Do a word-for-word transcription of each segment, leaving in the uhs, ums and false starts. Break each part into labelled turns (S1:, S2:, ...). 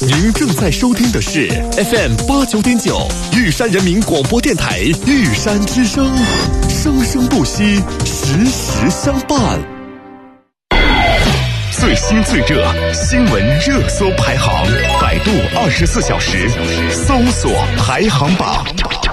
S1: 您正在收听的是 F M 八九点九玉山人民广播电台玉山之声，生生不息，时时相伴。最新最热新闻热搜排行，百度二十四小时搜索排行榜。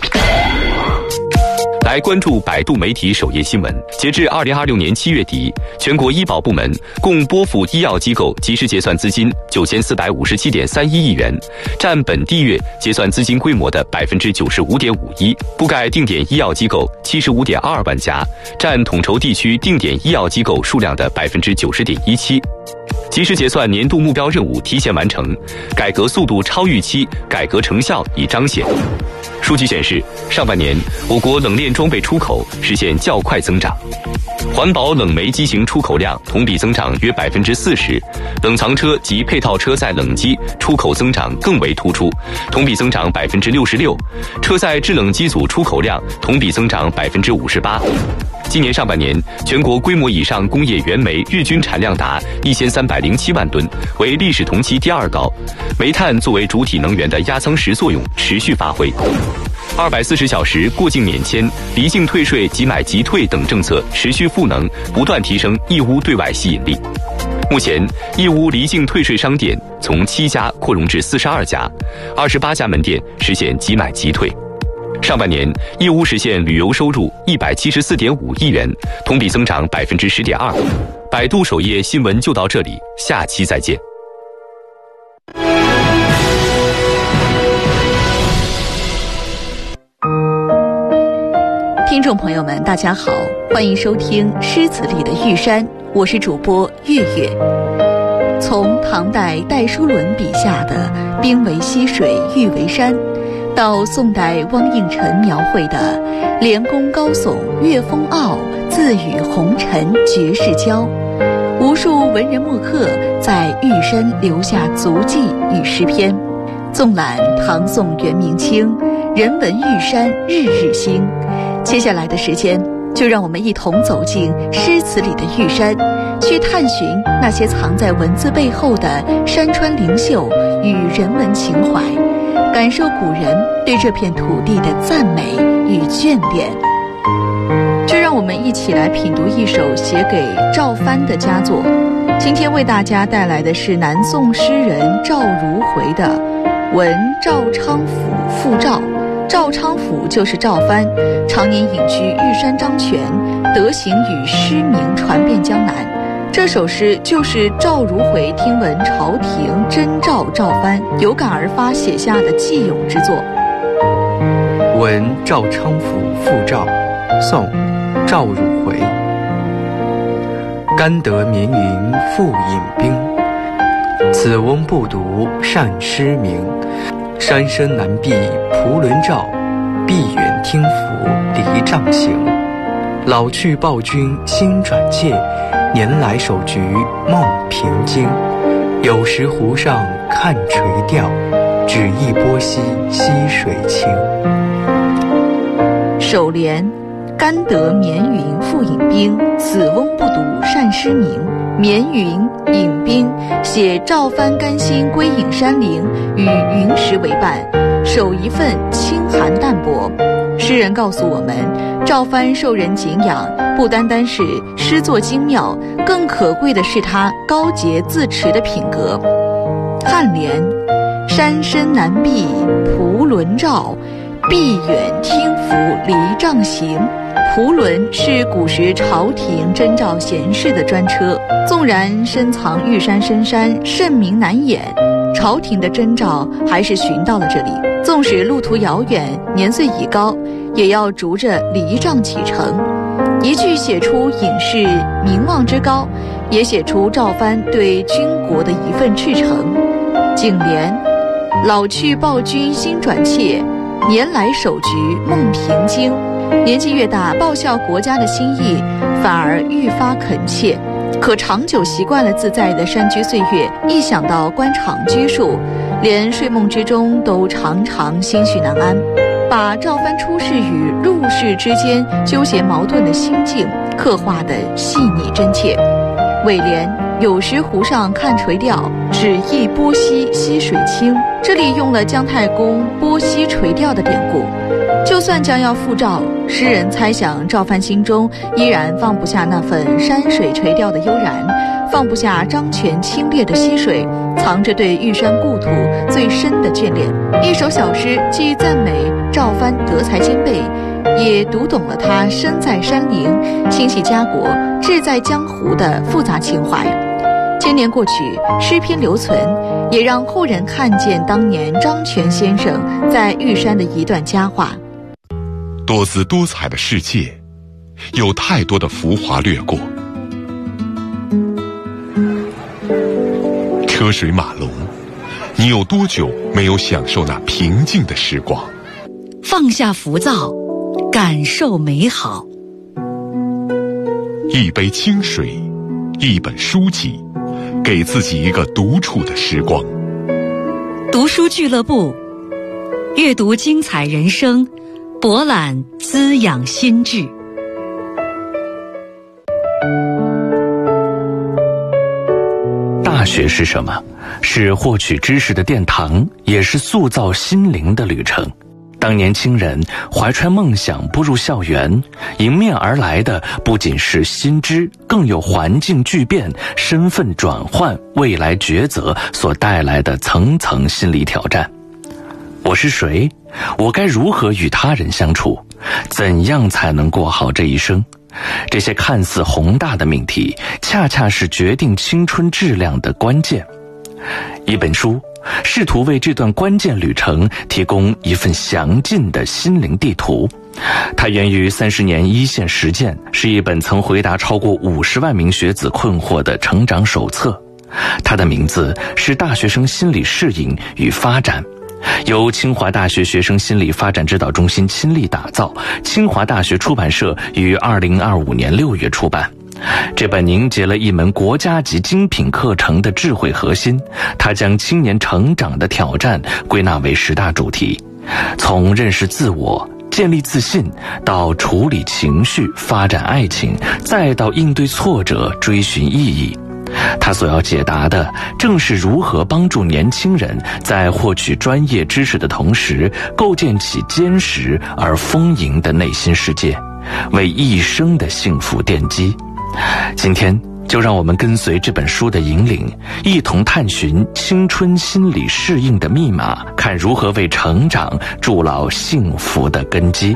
S2: 来关注百度媒体首页新闻。截至二零二六年七月底，全国医保部门共拨付医药机构及时结算资金九千四百五十七点三一亿元，占本地月结算资金规模的百分之九十五点五一，覆盖定点医药机构七十五点二万家，占统筹地区定点医药机构数量的百分之九十点一七。及时结算年度目标任务提前完成，改革速度超预期，改革成效已彰显。数据显示，上半年我国冷链装备出口实现较快增长，环保冷媒机型出口量同比增长约百分之四十，冷藏车及配套车载冷机出口增长更为突出，同比增长百分之六十六，车载制冷机组出口量同比增长百分之五十八。今年上半年，全国规模以上工业原煤日均产量达一千三百零七万吨，为历史同期第二高。煤炭作为主体能源的压舱石作用持续发挥。二百四十小时过境免签、离境退税、即买即退等政策持续赋能，不断提升义乌对外吸引力。目前，义乌离境退税商店从七家扩容至四十二家，二十八家门店实现即买即退。上半年，义乌实现旅游收入一百七十四点五亿元，同比增长百分之十点二。百度首页新闻就到这里，下期再见。
S3: 听众朋友们，大家好，欢迎收听《诗词里的玉山》，我是主播月月。从唐代戴叔伦笔下的“冰为溪水，玉为山”，到宋代汪应辰描绘的“连宫高耸月风傲，自与红尘绝世交”，无数文人墨客在玉山留下足迹与诗篇。纵览唐宋元明清，人文玉山日日新。接下来的时间，就让我们一同走进诗词里的玉山，去探寻那些藏在文字背后的山川灵秀与人文情怀，感受古人对这片土地的赞美与眷恋。就让我们一起来品读一首写给赵藩的佳作。今天为大家带来的是南宋诗人赵如回的《闻赵昌府赋赵》。赵昌府就是赵藩，常年隐居玉山张泉，德行与诗名传遍江南。这首诗就是赵如回听闻朝廷征召赵藩，有感而发写下的寄咏之作。
S4: 闻赵昌府赋赵，宋·赵如回。甘得绵云复引兵，子翁不读善诗名。山深难避蒲轮照，碧远听拂离杖行。老去报君心转切，年来手举梦平惊。有时湖上看垂钓，只忆波兮溪水清。
S3: 首联：甘得绵云复引兵，子翁不读善诗名。绵云引兵，写赵藩甘心归隐山林，与云石为伴，守一份清寒淡泊。诗人告诉我们，赵藩受人敬仰，不单单是诗作精妙，更可贵的是他高洁自持的品格。颔联：山深难避蒲轮照，碧远听拂离杖行。蒲轮是古时朝廷征召贤士的专车，纵然深藏玉山深山，盛名难掩，朝廷的征召还是寻到了这里。纵使路途遥远，年岁已高，也要逐着离杖启程。一句写出隐士名望之高，也写出赵藩对军国的一份赤诚。颈联：老去报君心转切，年来手举梦平惊。年纪越大，报效国家的心意反而愈发恳切，可长久习惯了自在的山居岁月，一想到官场拘束，连睡梦之中都常常心绪难安，把赵藩出仕与入仕之间纠结矛盾的心境刻画得细腻真切。尾联： 有时湖上看垂钓，只忆波溪溪水清。这里用了姜太公波溪垂钓的典故。就算将要复赵，诗人猜想赵藩心中依然放不下那份山水垂钓的悠然，放不下漳泉清冽的溪水，藏着对玉山故土最深的眷恋。一首小诗既赞美赵藩德才兼备，也读懂了他身在山林、心系家国、志在江湖的复杂情怀。千年过去，诗篇留存，也让后人看见当年漳泉先生在玉山的一段佳话。
S1: 多姿多彩的世界，有太多的浮华掠过。车水马龙，你有多久没有享受那平静的时光？
S5: 放下浮躁，感受美好。
S1: 一杯清水，一本书籍，给自己一个独处的时光。
S5: 读书俱乐部，阅读精彩人生，博览滋养心智。
S6: 大学是什么？是获取知识的殿堂，也是塑造心灵的旅程。当年轻人怀揣梦想步入校园，迎面而来的不仅是新知，更有环境巨变、身份转换、未来抉择所带来的层层心理挑战。我是谁？我该如何与他人相处？怎样才能过好这一生？这些看似宏大的命题，恰恰是决定青春质量的关键。一本书试图为这段关键旅程提供一份详尽的心灵地图。它源于三十年一线实践，是一本曾回答超过五十万名学子困惑的成长手册。它的名字是《大学生心理适应与发展》，由清华大学学生心理发展指导中心亲力打造，清华大学出版社于二零二五年六月出版。这本凝结了一门国家级精品课程的智慧核心，它将青年成长的挑战归纳为十大主题，从认识自我、建立自信，到处理情绪、发展爱情，再到应对挫折、追寻意义。他所要解答的，正是如何帮助年轻人在获取专业知识的同时，构建起坚实而丰盈的内心世界，为一生的幸福奠基。今天就让我们跟随这本书的引领，一同探寻青春心理适应的密码，看如何为成长筑牢幸福的根基。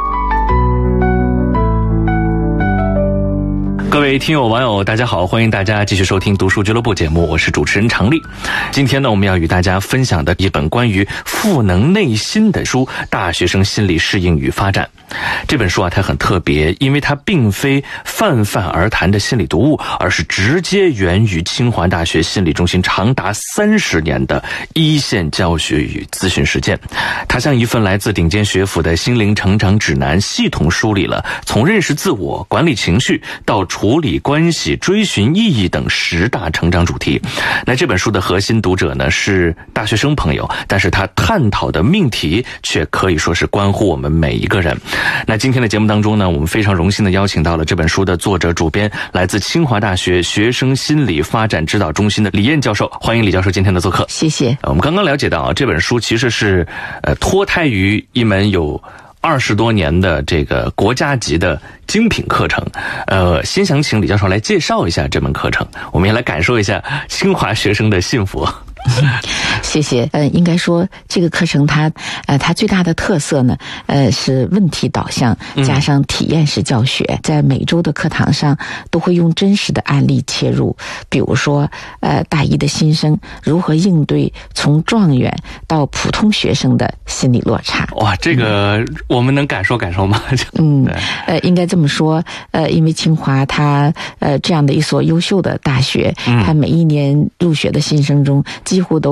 S6: 各位听友网友大家好，欢迎大家继续收听读书俱乐部节目，我是主持人常丽。今天呢，我们要与大家分享的一本关于赋能内心的书《大学生心理适应与发展》。这本书啊，它很特别，因为它并非泛泛而谈的心理读物，而是直接源于清华大学心理中心长达三十年的一线教学与咨询实践。它像一份来自顶尖学府的心灵成长指南，系统梳理了从认识自我、管理情绪到处理关系、追寻意义等十大成长主题。那这本书的核心读者呢是大学生朋友，但是他探讨的命题却可以说是关乎我们每一个人。那今天的节目当中呢，我们非常荣幸的邀请到了这本书的作者主编，来自清华大学学生心理发展指导中心的李燕教授。欢迎李教授今天的做客。
S3: 谢谢。
S6: 我们刚刚了解到啊，这本书其实是呃脱胎于一门有二十多年的这个国家级的精品课程。呃，先想请李教授来介绍一下这门课程，我们也来感受一下清华学生的幸福。
S7: 谢谢。呃，应该说这个课程它，呃，它最大的特色呢，呃，是问题导向加上体验式教学，嗯、在每周的课堂上都会用真实的案例切入，比如说，呃，大一的新生如何应对从状元到普通学生的心理落差。
S6: 哇，这个我们能感受感受吗？
S7: 嗯，呃，应该这么说，呃，因为清华它呃这样的一所优秀的大学，它每一年入学的新生中，几乎都是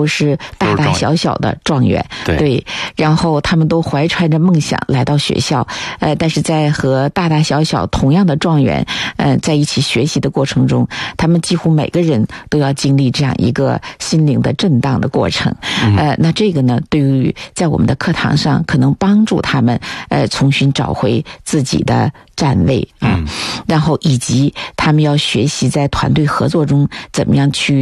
S7: 大大小小的状元，
S6: 对，
S7: 对，然后他们都怀揣着梦想来到学校，呃，但是在和大大小小同样的状元，呃，在一起学习的过程中，他们几乎每个人都要经历这样一个心灵的震荡的过程，嗯、呃，那这个呢，对于在我们的课堂上，可能帮助他们呃重新找回自己的站位啊，嗯、然后以及他们要学习在团队合作中怎么样去